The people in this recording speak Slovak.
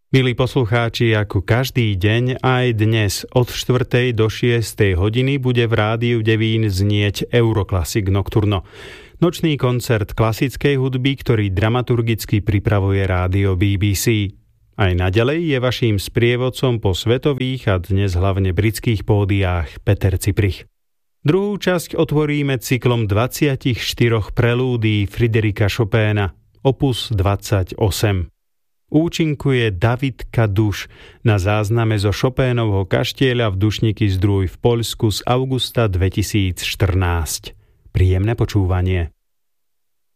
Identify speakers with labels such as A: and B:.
A: Milí poslucháči, ako každý deň, aj dnes od 4. do 6. hodiny bude v Rádiu Devín znieť Euroclassic Nocturno. Nočný koncert klasickej hudby, ktorý dramaturgicky pripravuje rádio BBC. Aj naďalej je vaším sprievodcom po svetových a dnes hlavne britských pódiách Peter Ciprich. Druhú časť otvoríme cyklom 24 prelúdií Fryderika Chopina, opus 28. Účinkuje David Kaduš na zázname zo Chopinovho kaštieľa v Dušníky Zdrój v Poľsku z augusta 2014. Príjemné počúvanie.